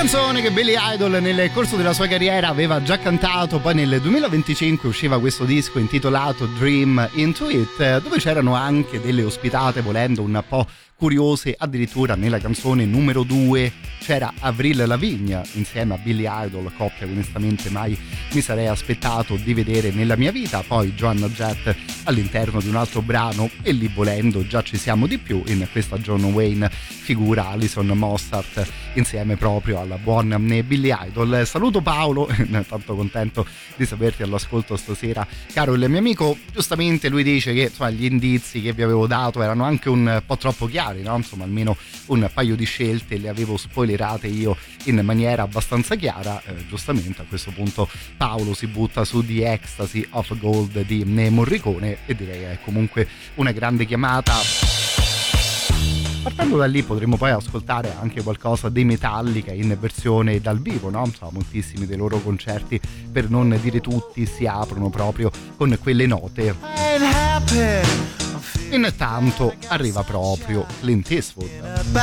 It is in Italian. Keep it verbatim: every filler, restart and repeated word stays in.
canzone che Billy Idol nel corso della sua carriera aveva già cantato, poi nel duemilaventicinque usciva questo disco intitolato Dream Into It, dove c'erano anche delle ospitate, volendo un po' curiose. Addirittura nella canzone numero due c'era Avril Lavigne insieme a Billy Idol, coppia che onestamente mai mi sarei aspettato di vedere nella mia vita. Poi Joanna Jett all'interno di un altro brano, e lì volendo già ci siamo di più. In questa John Wayne figura Alison Mostert insieme proprio alla buon Billy Idol. Saluto Paolo, tanto contento di saperti all'ascolto stasera, caro il mio amico. Giustamente lui dice che insomma, gli indizi che vi avevo dato erano anche un po' troppo chiari, no? Insomma, almeno un paio di scelte le avevo spoilerate io in maniera abbastanza chiara. Eh, giustamente a questo punto Paolo si butta su The Ecstasy of Gold di Morricone, e direi che è comunque una grande chiamata. Partendo da lì potremmo poi ascoltare anche qualcosa dei Metallica in versione dal vivo, no? Insomma, moltissimi dei loro concerti, per non dire tutti, si aprono proprio con quelle note. Intanto arriva proprio Clint Eastwood.